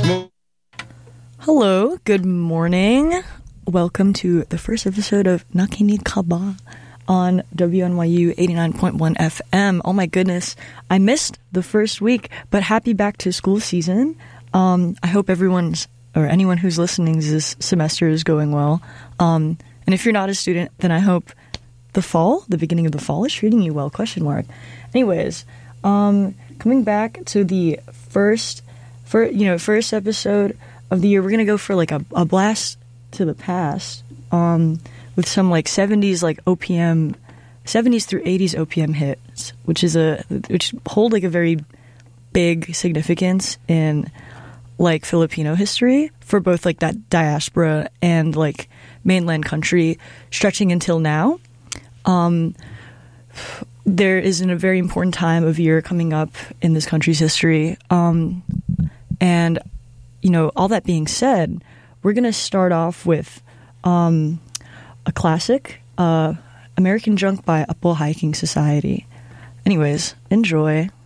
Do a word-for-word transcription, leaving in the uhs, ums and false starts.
Hello, good morning. Welcome to the first episode of Nakinig Ka Ba on W N Y U eighty-nine point one F M. Oh my goodness, I missed the first week, but happy back to school season. Um, I hope everyone's, or anyone who's listening this semester is going well. Um, and if you're not a student, then I hope the fall, the beginning of the fall is treating you well, question mark. Anyways, um, coming back to the first, for, you know, first episode of the year, we're going to go for like a, a blast to the past, um, with some like seventies like O P M, seventies through eighties O P M hits, which is a which hold like a very big significance in like Filipino history for both like that diaspora and like mainland country stretching until now. Um, there is a very important time of year coming up in this country's history, um, and you know, all that being said, we're gonna start off with um. a classic, uh, American Junk by Apo Hiking Society. Anyways, enjoy.